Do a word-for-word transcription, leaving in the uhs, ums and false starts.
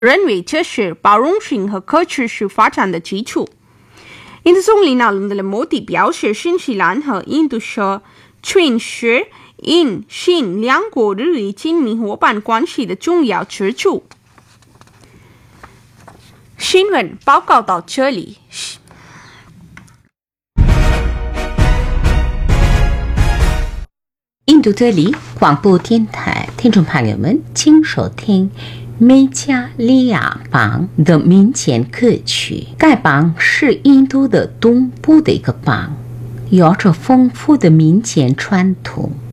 认为这是包容性和可持续发展的基础。印度总理纳伦德莫迪表示，新西兰和印度是全是印新两国日益紧密伙伴关系的重要支柱。新闻报告到这里。 印度德里广播电台听众朋友们，请收听梅加利亚邦的民间歌曲。该邦是印度的东部的一个邦，有着丰富的民间传统。